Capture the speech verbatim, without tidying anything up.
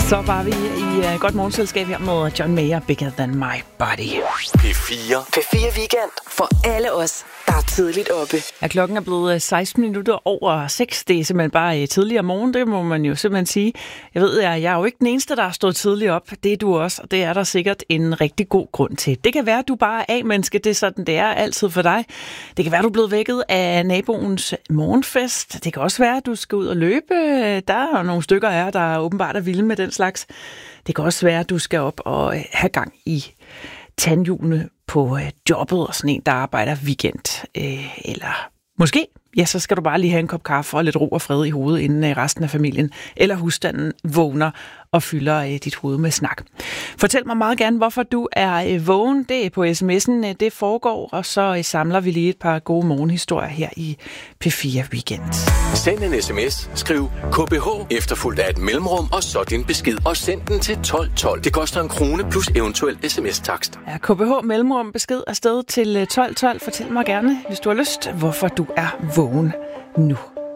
Så var vi i uh, godt morgenselskab her med John Mayer, Bigger Than My Body. P fire. P fire Weekend for alle os, der er tidligt oppe. Ja, klokken er blevet seksten minutter over seks. Det er simpelthen bare tidligere morgen, det må man jo simpelthen sige. Jeg ved, jeg, jeg er jo ikke den eneste, der har stået tidligt op. Det er du også, og det er der sikkert en rigtig god grund til. Det kan være, at du bare er A-menneske. Det er sådan, det er altid for dig. Det kan være, at du er blevet vækket af naboens morgenfest. Det kan også være, at du skal ud og løbe. Der er nogle stykker af jer, der åbenbart er vilde med den slags. Det kan også være, at du skal op og have gang i tandhjulene på jobbet og sådan en, der arbejder weekend. Eller måske, ja, så skal du bare lige have en kop kaffe og lidt ro og fred i hovedet, inden resten af familien eller husstanden vågner og fylder dit hoved med snak. Fortæl mig meget gerne, hvorfor du er vågen. Det er på sms'en, det foregår, og så samler vi lige et par gode morgenhistorier her i P fire Weekend. Send en sms, skriv K B H efterfulgt af et mellemrum, og så din besked, og send den til tolv tolv. Det koster en krone plus eventuel sms-takst. Ja, K B H mellemrum besked afsted til tolv tolv. Fortæl mig gerne, hvis du har lyst, hvorfor du er vågen nu.